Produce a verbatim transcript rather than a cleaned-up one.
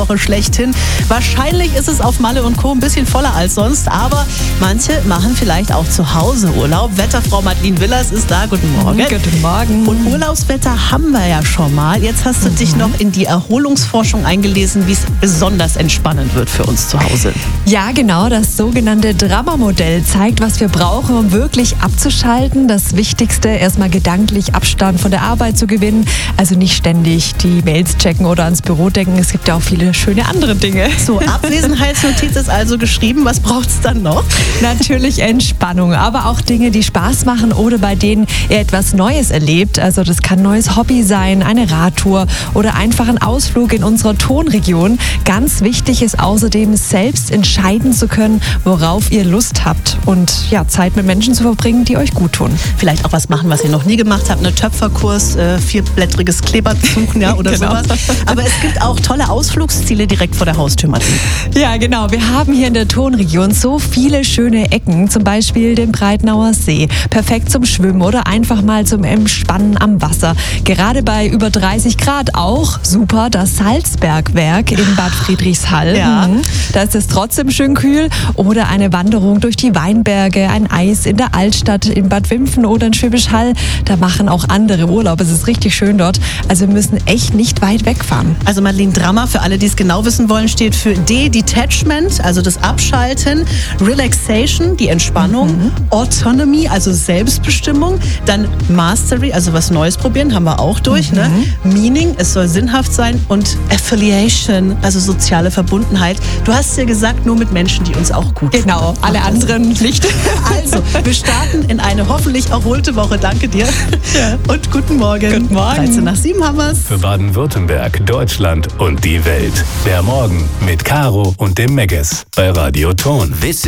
Urlaubswoche schlechthin. Wahrscheinlich ist es auf Malle und Co. ein bisschen voller als sonst, aber manche machen vielleicht auch zu Hause Urlaub. Wetterfrau Madeline Willers ist da. Guten Morgen. Guten Morgen. Und Urlaubswetter haben wir ja schon mal. Jetzt hast du mhm. dich noch in die Erholungsforschung eingelesen, wie es besonders entspannend wird für uns zu Hause. Ja, genau. Das sogenannte Drama-Modell zeigt, was wir brauchen, um wirklich abzuschalten. Das Wichtigste, erstmal gedanklich Abstand von der Arbeit zu gewinnen. Also nicht ständig die Mails checken oder ans Büro denken. Es gibt ja auch viele schöne andere Dinge. So, Abwesenheitsnotiz ist also geschrieben. Was braucht es dann noch? Natürlich Entspannung, aber auch Dinge, die Spaß machen oder bei denen ihr etwas Neues erlebt. Also das kann ein neues Hobby sein, eine Radtour oder einfach ein Ausflug in unserer Tonregion. Ganz wichtig ist außerdem, selbst entscheiden zu können, worauf ihr Lust habt und ja, Zeit mit Menschen zu verbringen, die euch gut tun. Vielleicht auch was machen, was ihr noch nie gemacht habt, einen Töpferkurs, äh, vierblättriges Kleeblatt suchen, ja, oder genau. sowas. Aber es gibt auch tolle Ausflugsziele direkt vor der Haustür, Madeline. Ja, genau. Wir haben hier in der Tonregion so viele schöne Ecken, zum Beispiel den Breitnauer See. Perfekt zum Schwimmen oder einfach mal zum Entspannen am Wasser. Gerade bei über dreißig Grad auch super das Salzbergwerk in Bad Friedrichshall. Ja. Mhm. Da ist es trotzdem schön kühl. Oder eine Wanderung durch die Weinberge, ein Eis in der Altstadt in Bad Wimpfen oder in Schwäbisch Hall. Da machen auch andere Urlaub. Es ist richtig schön dort. Also wir müssen echt nicht weit wegfahren. Also Madeline, Drama, für alle, die es genau wissen wollen, steht für D-Detachment, also das Abschalten, Relaxation, die Entspannung, mhm. Autonomy, also Selbstbestimmung, dann Mastery, also was Neues probieren, haben wir auch durch, mhm. ne? Meaning, es soll sinnhaft sein und Affiliation, also soziale Verbundenheit. Du hast ja gesagt, nur mit Menschen, die uns auch gut tun. Genau, alle Ach, anderen nicht. Also, wir starten in eine hoffentlich erholte Woche. Danke dir. Ja. Und guten Morgen. Guten Morgen. dreizehn nach sieben haben wir's. Für Baden-Württemberg, Deutschland und die Welt. Der Morgen mit Caro und dem Megges bei Radio Ton.